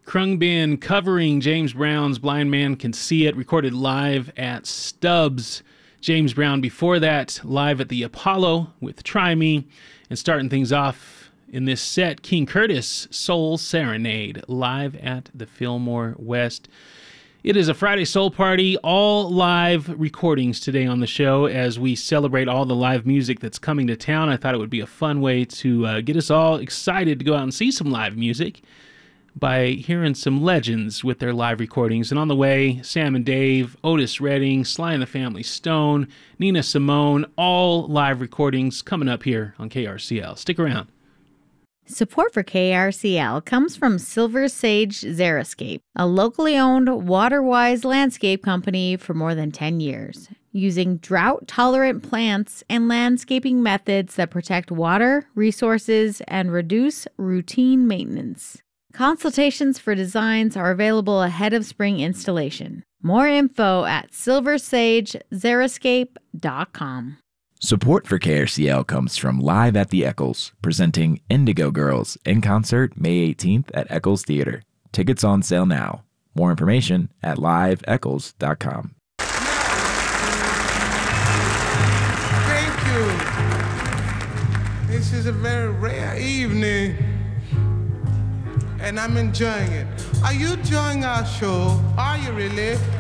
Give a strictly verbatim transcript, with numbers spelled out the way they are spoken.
Khruangbin covering James Brown's Blind Man Can See It, recorded live at Stubbs. James Brown before that, live at the Apollo with Try Me. And starting things off in this set, King Curtis, Soul Serenade, live at the Fillmore West. It is a Friday Soul Party, all live recordings today on the show as we celebrate all the live music that's coming to town. I thought it would be a fun way to uh, get us all excited to go out and see some live music by hearing some legends with their live recordings. And on the way, Sam and Dave, Otis Redding, Sly and the Family Stone, Nina Simone, all live recordings coming up here on K R C L. Stick around. Support for K R C L comes from Silver Sage Xeriscape, a locally owned water-wise landscape company for more than ten years, using drought-tolerant plants and landscaping methods that protect water, resources, and reduce routine maintenance. Consultations for designs are available ahead of spring installation. More info at silver sage xeriscape dot com. Support for K R C L comes from Live at the Eccles, presenting Indigo Girls in concert May eighteenth at Eccles Theater. Tickets on sale now. More information at live eccles dot com. Thank you. This is a very rare evening, and I'm enjoying it. Are you enjoying our show? Are you really?